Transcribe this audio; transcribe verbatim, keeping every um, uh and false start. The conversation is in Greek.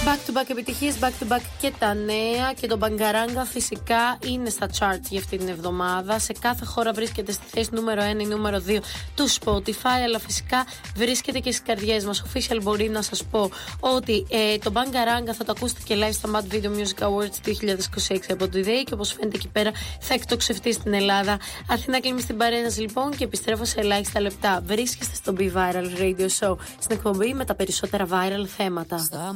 Back to back επιτυχίες, back to back και τα νέα. Και το Μπαγκαράγκα φυσικά είναι στα charts για αυτή την εβδομάδα. Σε κάθε χώρα βρίσκεται στη θέση νούμερο ένα ή νούμερο δύο του Spotify. Αλλά φυσικά βρίσκεται και στις καρδιές μας. Official μπορεί να σας πω ότι ε, το Μπαγκαράγκα θα το ακούσετε και live στα Mad Video Music Awards είκοσι είκοσι έξι από το ΔΕΗ. Και όπως φαίνεται εκεί πέρα θα εκτοξευτεί στην Ελλάδα. Αθηνά κλείνει στην παρέναση λοιπόν και επιστρέφω σε ελάχιστα λεπτά. Βρίσκεστε στο Be Viral Radio Show, στην εκπομπή με τα περισσότερα viral θέματα.